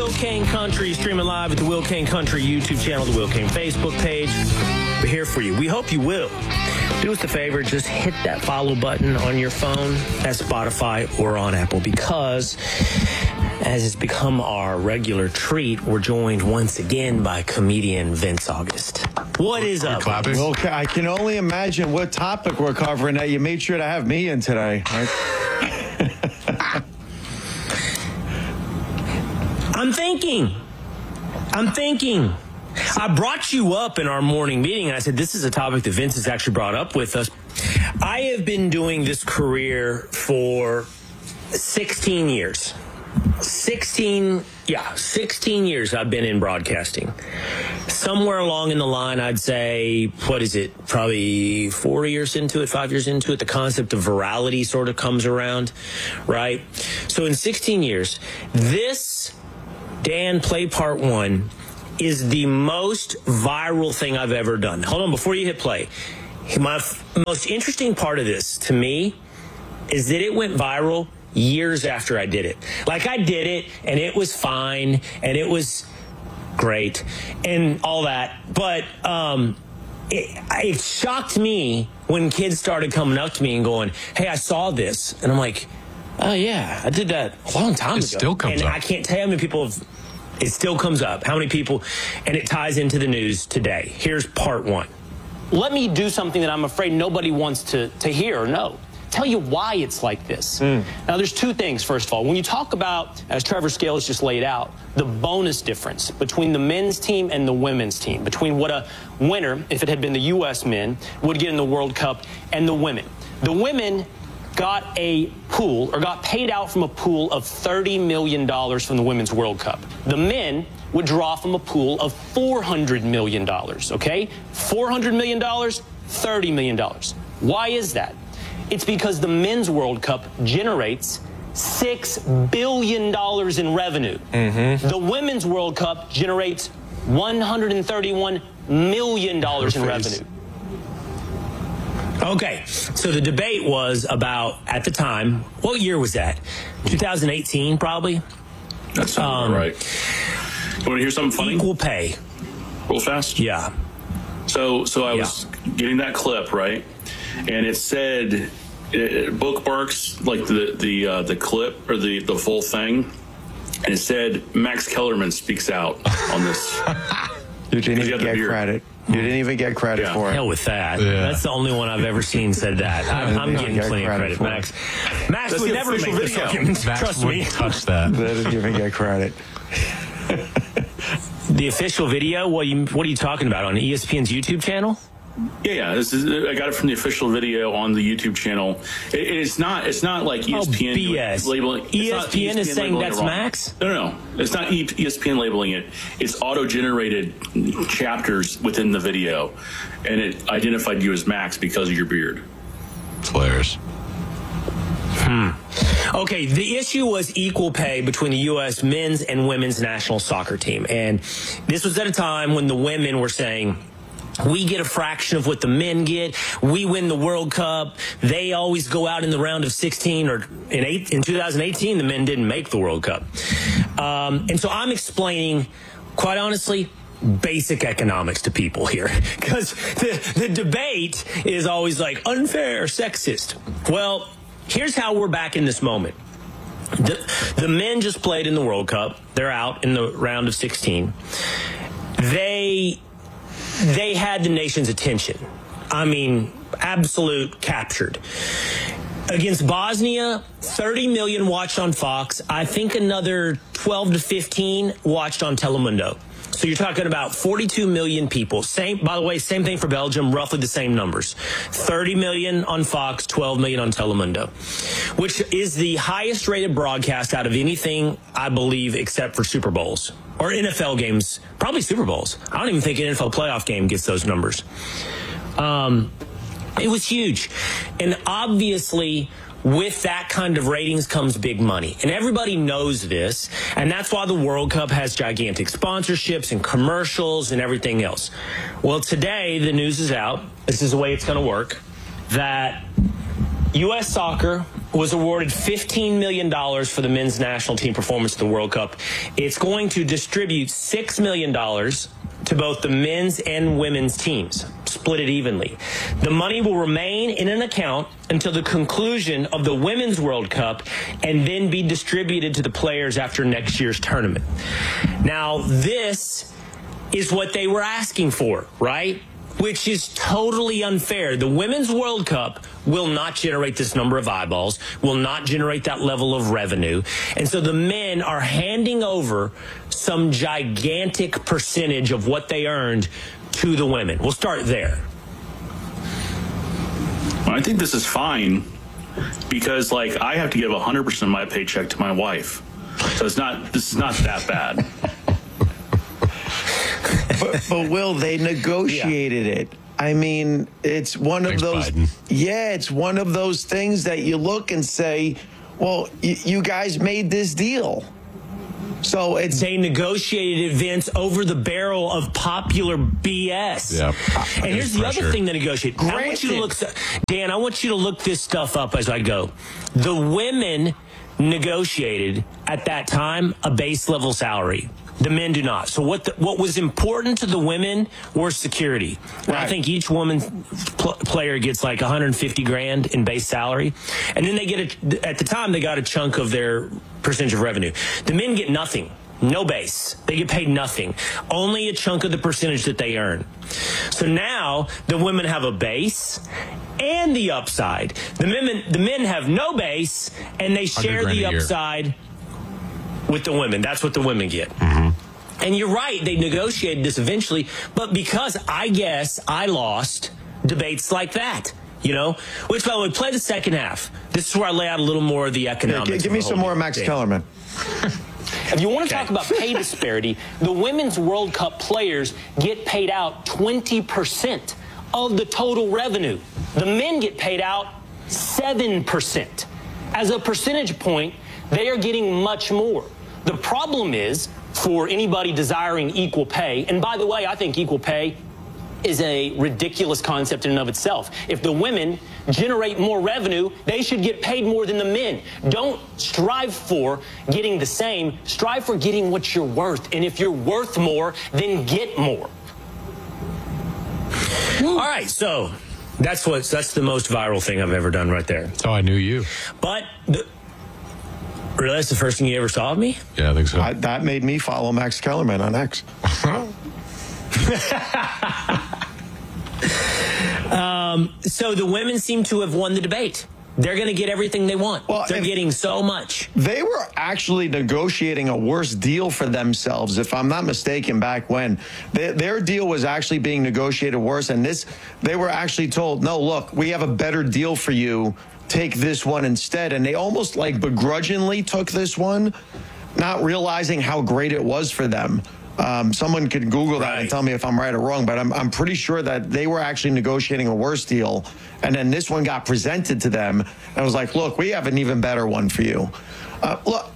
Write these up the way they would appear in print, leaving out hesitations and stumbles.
Will Kane Country, streaming live at the Will Kane Country YouTube channel, the Will Kane Facebook page. We're here for you. We hope you will. Do us a favor, just hit that follow button on your phone at Spotify or on Apple, because as it's become our regular treat, we're joined once again by comedian Vince August. What is up? Well, I can only imagine what topic we're covering that you made sure to have me in today. I'm thinking. I brought you up in our morning meeting, and I said, this is a topic that Vince has actually brought up with us. I have been doing this career for 16 years. 16 years I've been in broadcasting. Somewhere along in the line, I'd say, probably 4 years into it, 5 years into it, the concept of virality sort of comes around, right? So in 16 years, this Dan Play Part 1 is the most viral thing I've ever done. Hold on, before you hit play. My most interesting part of this, to me, is that it went viral years after I did it. Like, I did it, and it was fine, and it was great, and all that. But it shocked me when kids started coming up to me and going, hey, I saw this. And I'm like, oh, yeah, I did that a long time ago. It still comes up. And I can't tell you how many people have... It still comes up. How many people? And it ties into the news today. Here's part 1. Let me do something that I'm afraid nobody wants to hear or know. Tell you why it's like this. Now, there's two things, first of all. When you talk about, as Trevor Scales just laid out, the bonus difference between the men's team and the women's team, between what a winner, if it had been the U.S. men, would get in the World Cup, and the women. The women got a pool, or got paid out from a pool of $30 million from the Women's World Cup. The men would draw from a pool of $400 million, okay? $400 million, $30 million. Why is that? It's because the Men's World Cup generates $6 billion in revenue. The Women's World Cup generates $131 million in revenue. Okay, so the debate was about, at the time, what year was that? 2018, probably? That sounds right. You want to hear something funny? Equal pay. Real fast? Yeah. So I was getting that clip, right? And it said, bookmarks, like the clip, or the full thing, and it said, Max Kellerman speaks out on this. You didn't even get credit. You didn't even get credit for it. Hell with that. Yeah. That's the only one I've ever seen said that. I'm getting plenty of credit. Max would never make this argument. Trust me. Touch that. They didn't even get credit. The official video? What are you talking about? On ESPN's YouTube channel? Yeah. I got it from the official video on the YouTube channel. It's not like ESPN BS. labeling. ESPN is saying that's Max? No. It's not ESPN labeling it. It's auto-generated chapters within the video, and it identified you as Max because of your beard. Players. Okay, the issue was equal pay between the U.S. men's and women's national soccer team. And this was at a time when the women were saying, we get a fraction of what the men get. We win the World Cup. They always go out in the round of 16, or in 2018, the men didn't make the World Cup. And so I'm explaining, quite honestly, basic economics to people here, because the debate is always like unfair, sexist. Well, here's how we're back in this moment. The men just played in the World Cup. They're out in the round of 16. They had the nation's attention. I mean, absolute captured. Against Bosnia, 30 million watched on Fox. I think another 12 to 15 watched on Telemundo. So you're talking about 42 million people. By the way, same thing for Belgium, roughly the same numbers. 30 million on Fox, 12 million on Telemundo, which is the highest rated broadcast out of anything, I believe, except for Super Bowls or NFL games, probably Super Bowls. I don't even think an NFL playoff game gets those numbers. It was huge. And obviously, with that kind of ratings comes big money. And everybody knows this. And that's why the World Cup has gigantic sponsorships and commercials and everything else. Well, today, the news is out. This is the way it's going to work. That U.S. Soccer was awarded $15 million for the men's national team performance at the World Cup. It's going to distribute $6 million to both the men's and women's teams, split it evenly. The money will remain in an account until the conclusion of the Women's World Cup and then be distributed to the players after next year's tournament. Now, this is what they were asking for, right? Which is totally unfair. The Women's World Cup will not generate this number of eyeballs, will not generate that level of revenue. And so the men are handing over some gigantic percentage of what they earned to the women. We'll start there. Well, I think this is fine because, like, I have to give 100% of my paycheck to my wife. So this is not that bad. But Will, they negotiated it. I mean, it's one of those. Biden. Yeah, it's one of those things that you look and say, well, you guys made this deal. So they negotiated it, Vince, over the barrel of popular BS. Yep. And here's the other thing they negotiated. I want you to look, Dan, I want you to look this stuff up as I go. The women negotiated at that time a base level salary. The men do not. So what was important to the women were security. Right. I think each woman player gets like $150,000 in base salary, and then they get at the time they got a chunk of their percentage of revenue. The men get nothing. No base. They get paid nothing. Only a chunk of the percentage that they earn. So now the women have a base and the upside. The men have no base and they share the upside with the women. That's what the women get. Mm-hmm. And you're right, they negotiated this eventually, but because I guess I lost debates like that, you know? Which, by the way, play the second half. This is where I lay out a little more of the economics. Yeah, give me some more Max Kellerman. If you want to talk about pay disparity, the Women's World Cup players get paid out 20% of the total revenue. The men get paid out 7%. As a percentage point, they are getting much more. The problem is, for anybody desiring equal pay, and by the way, I think equal pay is a ridiculous concept in and of itself. If the women generate more revenue, they should get paid more than the men. Don't strive for getting the same. Strive for getting what you're worth. And if you're worth more, then get more. All right, so that's the most viral thing I've ever done right there. That's how I knew you. But really, that's the first thing you ever saw of me? Yeah, I think so. That made me follow Max Kellerman on X. So the women seem to have won the debate. They're going to get everything they want. Well, they're getting so much. They were actually negotiating a worse deal for themselves, if I'm not mistaken, back when. Their deal was actually being negotiated worse, and they were actually told, no, look, we have a better deal for you. Take this one instead. And they almost like begrudgingly took this one, not realizing how great it was for them. Someone could Google that and tell me if I'm right or wrong, but I'm pretty sure that they were actually negotiating a worse deal. And then this one got presented to them. And I was like, look, we have an even better one for you. Look,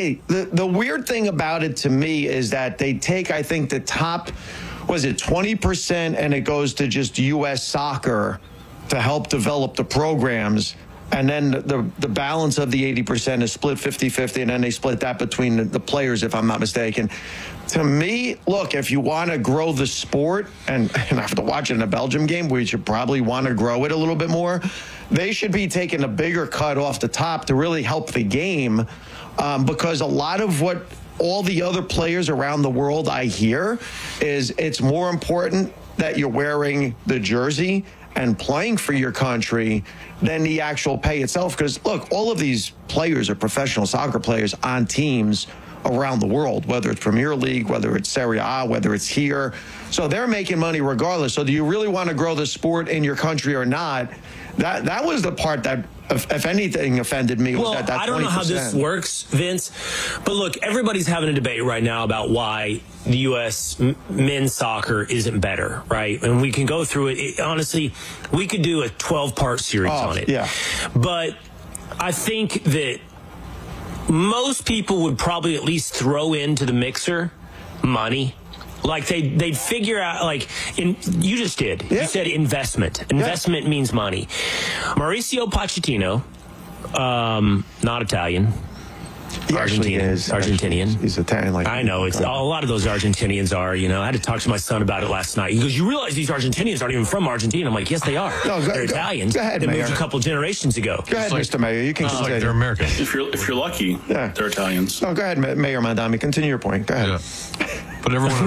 the weird thing about it to me is that they take, I think, the top, was it 20%, and it goes to just U.S. Soccer to help develop the programs. And then the balance of the 80% is split 50-50, and then they split that between the players, if I'm not mistaken. To me, look, if you want to grow the sport, and after watching a Belgium game, we should probably want to grow it a little bit more, they should be taking a bigger cut off the top to really help the game, because a lot of what all the other players around the world I hear is it's more important that you're wearing the jersey and playing for your country than the actual pay itself. Because, look, all of these players are professional soccer players on teams around the world, whether it's Premier League, whether it's Serie A, whether it's here. So they're making money regardless. So do you really want to grow the sport in your country or not? That was the part that, if anything, offended me. Well, was that I don't know how this works, Vince. But look, everybody's having a debate right now about why the U.S. men's soccer isn't better, right? And we can go through it. Honestly, we could do a 12-part series on it. Yeah. But I think that most people would probably at least throw into the mixer money. Like they'd figure out, like, you just did. Yeah. You said investment. Investment means money. Mauricio Pochettino, not Italian. He actually is Argentinian. He's Italian. Like I know. It's a lot of those Argentinians are. I had to talk to my son about it last night. He goes, "You realize these Argentinians aren't even from Argentina?" I'm like, "Yes, they are. They're Italians. Go ahead, they Mayor. moved a couple generations ago." Go ahead, Mr. Mayor. You can continue. Like they're American. If you're lucky, they're Italians. Oh, go ahead, Mayor Mandami. Continue your point. Go ahead. Yeah. Put everyone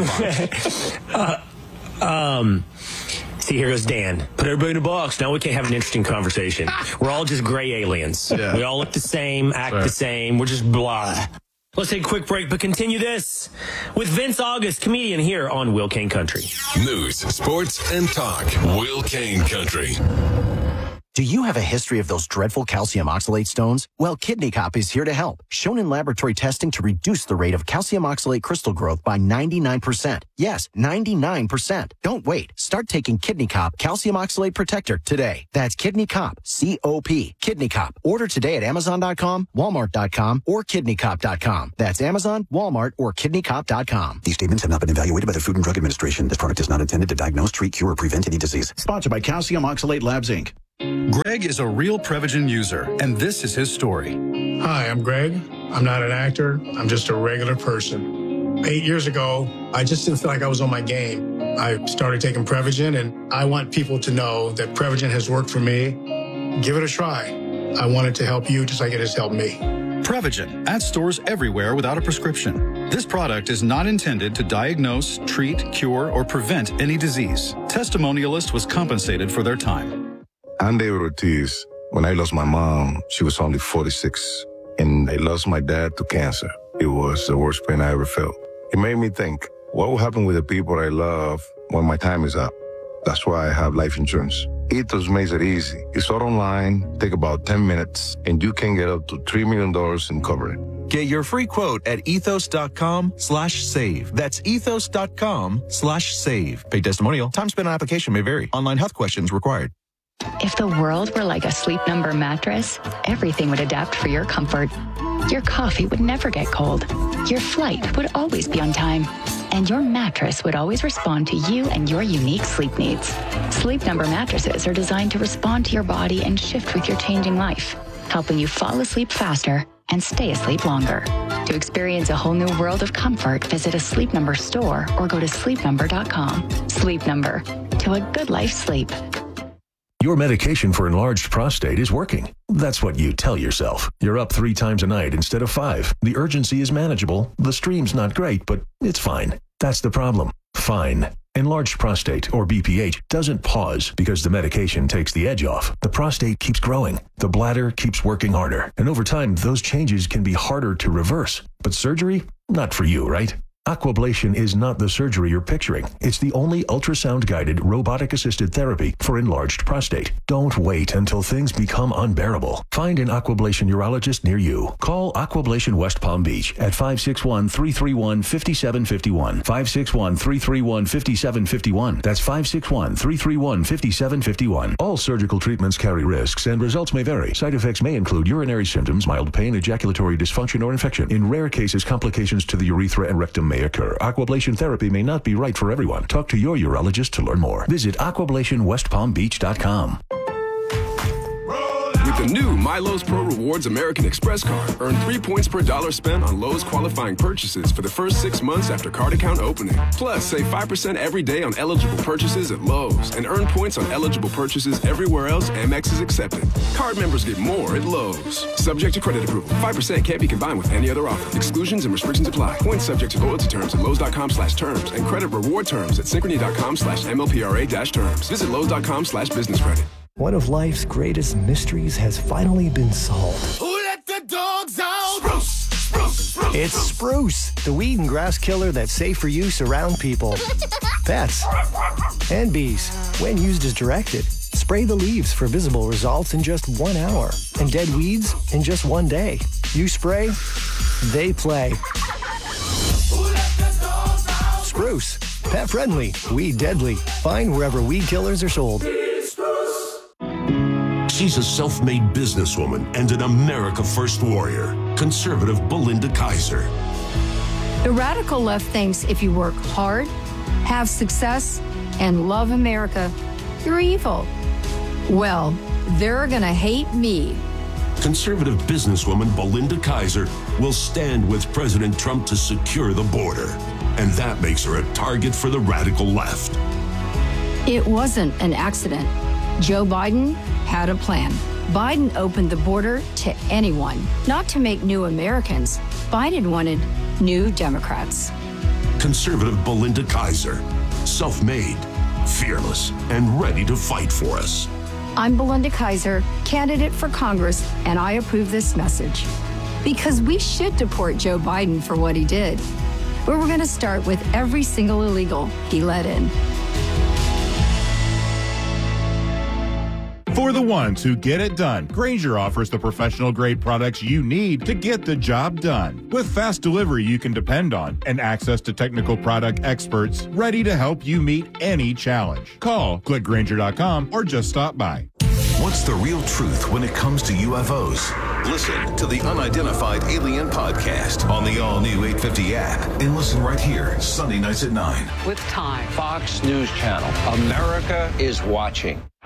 in a box. See, here goes Dan. Put everybody in a box. Now we can't have an interesting conversation. We're all just gray aliens. Yeah. We all look the same, act the same. We're just blah. Let's take a quick break, but continue this with Vince August, comedian, here on Will Kane Country. News, sports, and talk. Will Kane Country. Do you have a history of those dreadful calcium oxalate stones? Well, Kidney Cop is here to help. Shown in laboratory testing to reduce the rate of calcium oxalate crystal growth by 99%. Yes, 99%. Don't wait. Start taking Kidney Cop Calcium Oxalate Protector today. That's Kidney Cop, C-O-P, Kidney Cop. Order today at Amazon.com, Walmart.com, or KidneyCop.com. That's Amazon, Walmart, or KidneyCop.com. These statements have not been evaluated by the Food and Drug Administration. This product is not intended to diagnose, treat, cure, or prevent any disease. Sponsored by Calcium Oxalate Labs, Inc. Greg is a real Prevagen user, and this is his story. Hi, I'm Greg. I'm not an actor. I'm just a regular person. 8 years ago, I just didn't feel like I was on my game. I started taking Prevagen, and I want people to know that Prevagen has worked for me. Give it a try. I want it to help you just like it has helped me. Prevagen, at stores everywhere without a prescription. This product is not intended to diagnose, treat, cure, or prevent any disease. Testimonialist was compensated for their time. I'm David Ortiz. When I lost my mom, she was only 46, and I lost my dad to cancer. It was the worst pain I ever felt. It made me think, what will happen with the people I love when my time is up? That's why I have life insurance. Ethos makes it easy. It's all online, take about 10 minutes, and you can get up to $3 million in coverage. Get your free quote at ethos.com/save. That's ethos.com/save. Paid testimonial. Time spent on application may vary. Online health questions required. If the world were like a Sleep Number mattress, everything would adapt for your comfort. Your coffee would never get cold. Your flight would always be on time. And your mattress would always respond to you and your unique sleep needs. Sleep Number mattresses are designed to respond to your body and shift with your changing life, helping you fall asleep faster and stay asleep longer. To experience a whole new world of comfort, visit a Sleep Number store or go to sleepnumber.com. Sleep Number. To a good life sleep. Your medication for enlarged prostate is working. That's what you tell yourself. You're up 3 times a night instead of 5. The urgency is manageable. The stream's not great, but it's fine. That's the problem. Fine. Enlarged prostate, or BPH, doesn't pause because the medication takes the edge off. The prostate keeps growing. The bladder keeps working harder. And over time, those changes can be harder to reverse. But surgery? Not for you, right? Aquablation is not the surgery you're picturing. It's the only ultrasound-guided, robotic-assisted therapy for enlarged prostate. Don't wait until things become unbearable. Find an Aquablation urologist near you. Call Aquablation West Palm Beach at 561-331-5751. 561-331-5751. That's 561-331-5751. All surgical treatments carry risks, and results may vary. Side effects may include urinary symptoms, mild pain, ejaculatory dysfunction, or infection. In rare cases, complications to the urethra and rectum may occur. Aquablation therapy may not be right for everyone. Talk to your urologist to learn more. Visit aquablationwestpalmbeach.com. With the new MyLowe's Pro Rewards American Express card, earn 3 points per dollar spent on Lowe's qualifying purchases for the first 6 months after card account opening. Plus, save 5% every day on eligible purchases at Lowe's and earn points on eligible purchases everywhere else Amex is accepted. Card members get more at Lowe's. Subject to credit approval. 5% can't be combined with any other offer. Exclusions and restrictions apply. Points subject to loyalty terms at Lowe's.com/terms and credit reward terms at Synchrony.com/MLPRA-terms. Visit Lowe's.com/business credit. One of life's greatest mysteries has finally been solved. Who let the dogs out? Spruce, spruce, spruce. It's Spruce, the weed and grass killer that's safe for use around people, pets, and bees. When used as directed, spray the leaves for visible results in just 1 hour and dead weeds in just 1 day. You spray, they play. Spruce, pet friendly, weed deadly. Find wherever weed killers are sold. She's a self-made businesswoman and an America First warrior, conservative Belinda Kaiser. The radical left thinks if you work hard, have success, and love America, you're evil. Well, they're gonna hate me. Conservative businesswoman Belinda Kaiser will stand with President Trump to secure the border. And that makes her a target for the radical left. It wasn't an accident. Joe Biden had a plan. Biden opened the border to anyone, not to make new Americans. Biden wanted new Democrats. Conservative Belinda Kaiser, self-made, fearless, and ready to fight for us. I'm Belinda Kaiser, candidate for Congress, and I approve this message. Because we should deport Joe Biden for what he did. But we're going to start with every single illegal he let in. For the ones who get it done, Grainger offers the professional-grade products you need to get the job done. With fast delivery you can depend on and access to technical product experts ready to help you meet any challenge. Call, click Grainger.com, or just stop by. What's the real truth when it comes to UFOs? Listen to the Unidentified Alien Podcast on the all-new 850 app and listen right here, Sunday nights at 9. With Time, Fox News Channel, America is watching.